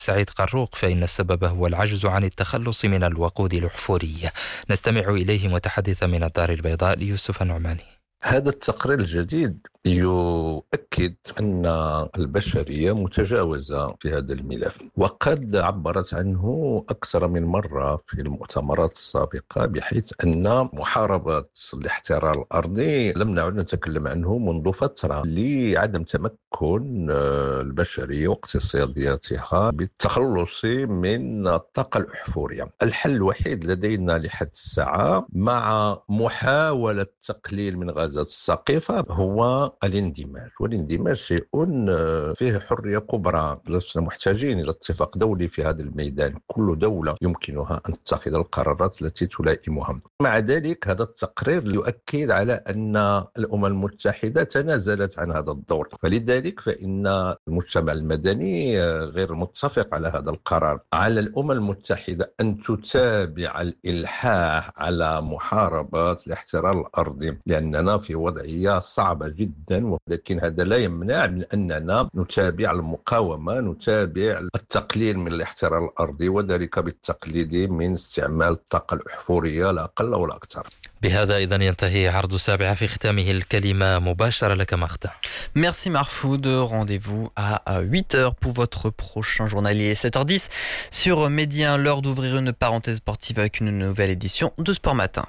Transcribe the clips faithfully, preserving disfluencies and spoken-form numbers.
سعيد قروق فإن السبب هو العجز عن التخلص من الوقود الأحفوري. نستمع إليه متحدثا من الدار البيضاء يوسف النعماني. هذا التقرير الجديد يؤكد أن البشرية متجاوزة في هذا الملف، وقد عبرت عنه أكثر من مرة في المؤتمرات السابقة، بحيث أن محاربة الاحتلال الأرضي لم نعد نتكلم عنه منذ فترة لعدم تمكن البشرية واقتصادياتها بالتخلص من الطاقة الأحفورية. الحل الوحيد لدينا لحد الساعة مع محاولة تقليل من غازات الساقفة هو الاندماج، والاندماج شيء فيه حرية كبرى. لسنا محتاجين إلى اتفاق دولي في هذا الميدان، كل دولة يمكنها أن تتخذ القرارات التي تلائمها. مع ذلك هذا التقرير يؤكد على أن الأمم المتحدة تنازلت عن هذا الدور، فلذلك فإن المجتمع المدني غير متفق على هذا القرار. على الأمم المتحدة أن تتابع الإلحاح على محاربة الاحتلال الأرضي، لأننا في وضعية صعبة جدا، ولكن هذا لا يمنع من أننا نتابع المقاومة، نتابع التقليل من الاحتلال الأرضي، وذلك بالتقليل من استعمال الطاقة الأحفورية لا أقل ولا أكثر. بهذا إذن ينتهي عرض السابعة، في ختامه الكلمة مباشرة لك مختا. Merci Mahfoud, rendez-vous à huit heures pour votre prochain journal. Il est sept heures dix sur Média, l'heure d'ouvrir une parenthèse sportive avec une nouvelle édition de Sport Matin.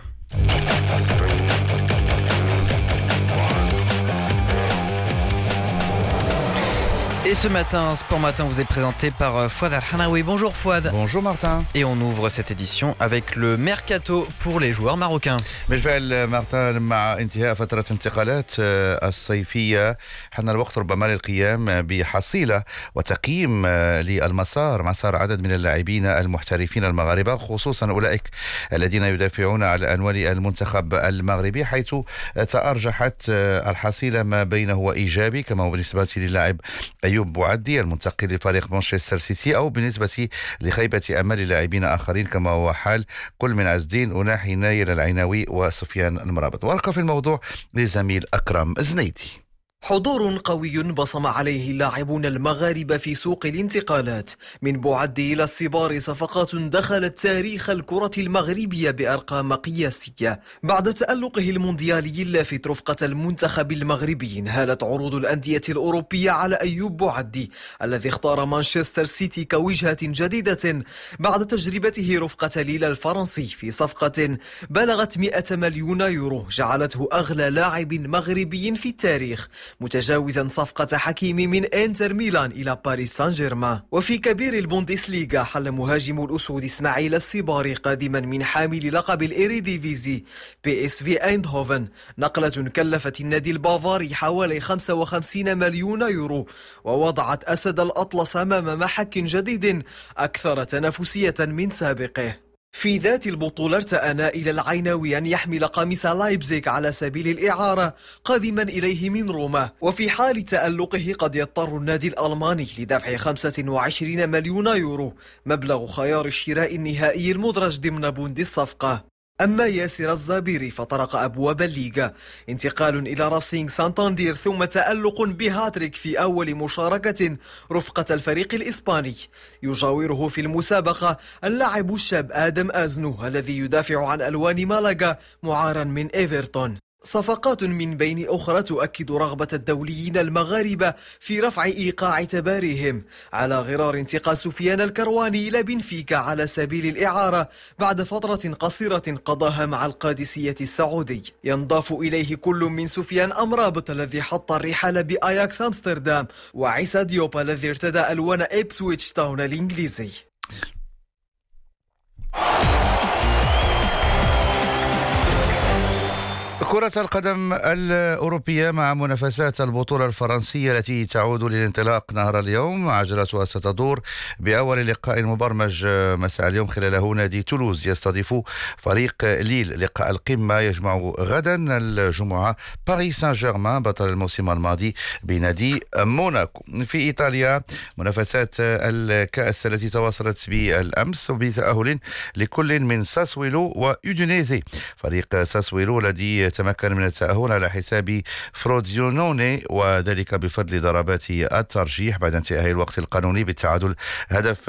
Et ce matin, Sport Matin vous est présenté par Fouad Al-Hanaoui. Bonjour Fouad. Bonjour Martin. Et on ouvre cette édition avec le mercato pour les joueurs marocains. بالفعل مارتن، مع انتهاء فترة الانتقالات الصيفية حان الوقت ربما للقيام بحصيلة وتقييم للمسار مسار عدد من اللاعبين المحترفين المغاربة، خصوصا أولئك الذين يدافعون على أنوال المنتخب المغربي، حيث تأرجحت الحصيلة ما بينه وإيجابي، كما هو بالنسبة للاعب أيوب بوعدي المنتقل لفريق مانشستر سيتي، أو بالنسبة لخيبة أمل لاعبين آخرين كما هو حال كل من عز الدين وناحي نايل العيناوي وسفيان المرابط. ورقة في الموضوع لزميل أكرم زنيدي. حضور قوي بصم عليه اللاعبون المغاربة في سوق الانتقالات، من بوعدي إلى الصبار صفقات دخلت تاريخ الكرة المغربية بأرقام قياسية. بعد تألقه المونديالي اللافت رفقة المنتخب المغربي، انهالت عروض الأندية الأوروبية على أيوب بوعدي الذي اختار مانشستر سيتي كوجهة جديدة بعد تجربته رفقة ليل الفرنسي في صفقة بلغت مئة مليون يورو، جعلته أغلى لاعب مغربي في التاريخ، متجاوزا صفقة حكيمي من انتر ميلان إلى باريس سان جيرمان. وفي كبير البوندسليغا حل مهاجم الأسود إسماعيل الصباري قادما من حامل لقب الإيريديفيزي بي اس في ايندهوفن، نقلة كلفت النادي البافاري حوالي خمسة وخمسين مليون يورو، ووضعت أسد الأطلس أمام محك جديد أكثر تنافسية من سابقه. في ذات البطولة ارتأى نائل العيناوي أن يحمل قميص لايبزيغ على سبيل الإعارة قادما إليه من روما، وفي حال تألقه قد يضطر النادي الألماني لدفع خمسة وعشرين مليون يورو، مبلغ خيار الشراء النهائي المدرج ضمن بوند الصفقة. أما ياسر الزابيري فطرق أبواب الليغا، انتقال إلى راسينغ سانتاندير ثم تألق بهاتريك في أول مشاركة رفقة الفريق الإسباني. يجاوره في المسابقة اللاعب الشاب آدم أزنو الذي يدافع عن ألوان مالاغا معارا من إيفرتون. صفقات من بين أخرى تؤكد رغبة الدوليين المغاربة في رفع إيقاع تباريهم، على غرار انتقال سفيان الكرواني إلى بنفيكا على سبيل الإعارة بعد فترة قصيرة قضاها مع القادسية السعودي. ينضاف إليه كل من سفيان أمرابط الذي حط الرحال بأياكس أمستردام، وعيسى ديوب الذي ارتدى ألوان إبسويتش تاون الإنجليزي. كرة القدم الأوروبية مع منافسات البطولة الفرنسية التي تعود للانطلاق نهار اليوم، عجلتها ستدور بأول لقاء مبرمج مساء اليوم، خلاله نادي تولوز يستضيف فريق ليل. لقاء القمة يجمع غدا الجمعة باريس سان جيرمان بطل الموسم الماضي بنادي موناكو. في إيطاليا منافسات الكأس التي تواصلت بالأمس وبتأهل لكل من ساسويلو ويودينيزي. فريق ساسويلو الذي تمكن من التأهل على حساب فرودزيونوني، وذلك بفضل ضربات الترجيح بعد انتهاء الوقت القانوني بالتعادل هدف